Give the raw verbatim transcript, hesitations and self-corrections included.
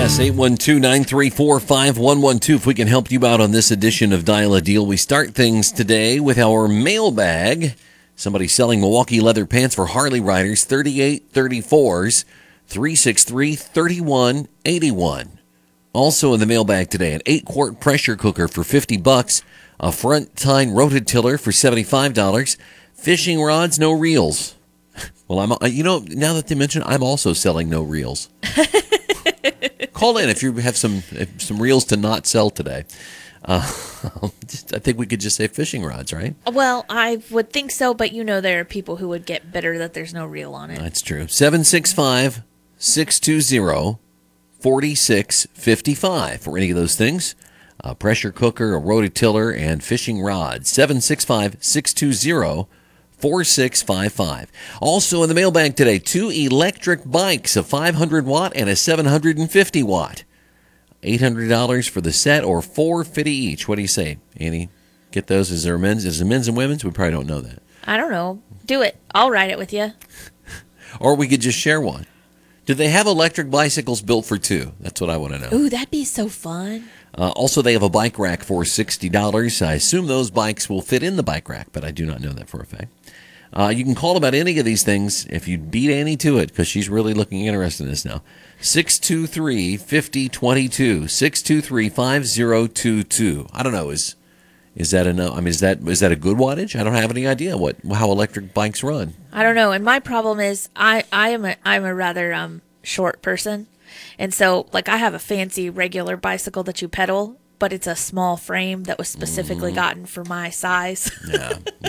us, eight one two, nine three four, five one one two, if we can help you out on this edition of Dial a Deal. We start things today with our mailbag. Somebody selling Milwaukee leather pants for Harley riders, thirty-eight thirty-fours, three six three, three one eight one. Also in the mailbag today, an eight-quart pressure cooker for fifty bucks, a front tine rototiller for seventy-five dollars, fishing rods, no reels. Well, I'm, you know, now that they mention, I'm also selling no reels. Call in if you have some if some reels to not sell today. Uh, I think we could just say fishing rods, right? Well, I would think so, but you know there are people who would get bitter that there's no reel on it. That's true. seven six five, six two zero, four six five five for any of those things. A pressure cooker, a rototiller, and fishing rods. seven six five, six two zero, four six five five. Also in the mailbag today, two electric bikes, a five hundred watt and a seven hundred fifty watt. eight hundred dollars for the set, or four hundred fifty dollars each. What do you say, Annie? Get those. Is there men's? Is it men's and women's? We probably don't know that. I don't know. Do it. I'll ride it with you. Or we could just share one. Do they have electric bicycles built for two? That's what I want to know. Ooh, that'd be so fun. Uh, also, they have a bike rack for sixty dollars. I assume those bikes will fit in the bike rack, but I do not know that for a fact. Uh, you can call about any of these things if you beat Annie to it, because she's really looking interested in this now. six two three, five zero two two, six two three, five zero two two. I don't know, is is that enough? I mean, is that is that a good wattage? I don't have any idea what how electric bikes run. I don't know. And my problem is I, I am a I'm a rather um short person. And so like I have a fancy regular bicycle that you pedal, but it's a small frame that was specifically mm. gotten for my size. yeah,